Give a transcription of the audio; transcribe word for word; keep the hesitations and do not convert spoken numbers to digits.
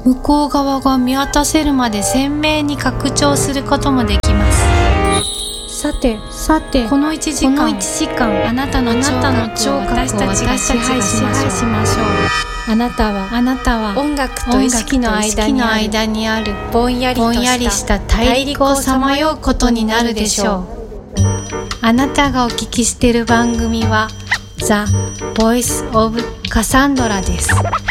向こう側が見渡せるまで鮮明に拡張することもできます。さてさてこのいちじかん、このいちじかんあなたの聴覚を私たちが支配しましょう。あなたはあなたは音楽と意識の間にあるぼんやりした大陸をさまようことになるでしょう。あなたがお聞きしている番組は The Voice of Cassandra です。